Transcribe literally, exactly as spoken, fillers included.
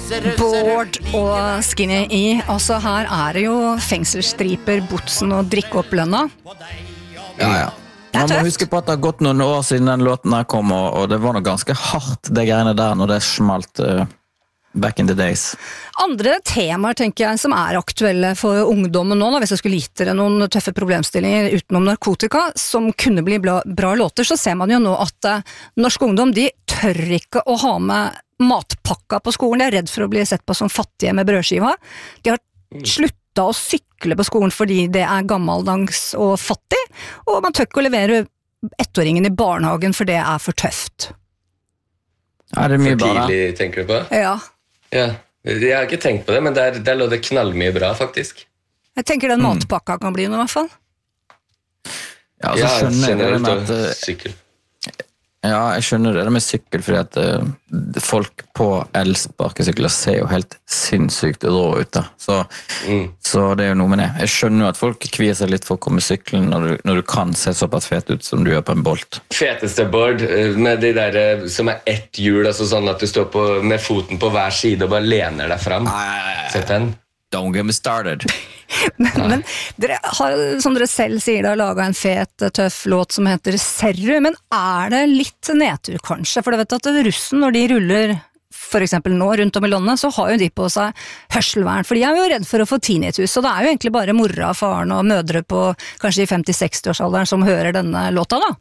Bård og Skinny E. Altså her er det jo fengselsstriper, botsen og drikke opp lønna. Ja, ja. Man må huske på at det har gått noen år siden den låten her kom, og, og det var noe ganske hardt, det greiene der, når det smalt uh, back in the days. Andre temaer, tenker jeg, som er aktuelle for ungdommen nå, da, hvis jeg skulle gitt dere noen tøffe problemstillinger utenom narkotika, som kunne bli bra, bra låter, så ser man jo nå at uh, norsk ungdom, de tør ikke å ha med matpakka på skolen, de er redd for å bli sett på som fattige med brødskiva. De har sluttet å sykle på skolen fordi det er gammeldags og fattig, og man tør ikke å levere ettåringen i barnehagen for det er for tøft. Er det mye for bra? tidlig, tenker du på? Ja. Ja, jeg har ikke tenkt på det, men der, der lå det knallmye bra, faktisk. Jeg tenker den matpakka kan bli noe i hvert fall. Ja, så Ja, skjønner jeg det generelt med at... og uh, sykkel. Ja, jeg skjønner det med sykkel, fordi at uh, folk på elsparkesykler ser jo helt sinnssykt rå ut da. Så, Mm. så det er jo noe med det. Jeg skjønner jo at folk kvier seg litt for å komme syklen når du, når du kan se såpass fet ut som du gjør på en Bolt. Feteste board eh, med de der eh, som er ett hjul, altså sånn at du står på, med foten på hver side og bare lener deg fram. Sett den. Don't get me started. Men, men dere har, som dere selv sier, da, laget en fet, tøff låt som heter Serru, men er det litt nedtur kanskje? For du vet at russen, når de ruller for eksempel nå rundt om i landet, så har jo de på seg hørselvern, for de er jo redd for å få tinnitus, og det er jo egentlig bare mora, faren og mødre på kanskje i femti-seksti års alderen som hører denne låta da.